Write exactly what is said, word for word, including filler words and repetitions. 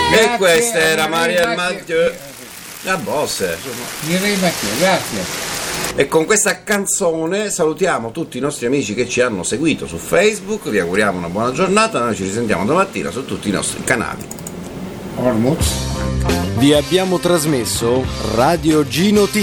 E questa era Maria Mathieu, la boss. Direi Mathieu, grazie. E con questa canzone salutiamo tutti i nostri amici che ci hanno seguito su Facebook, vi auguriamo una buona giornata, noi ci risentiamo domattina su tutti i nostri canali. Ormuz. Vi abbiamo trasmesso Radio G Notizie.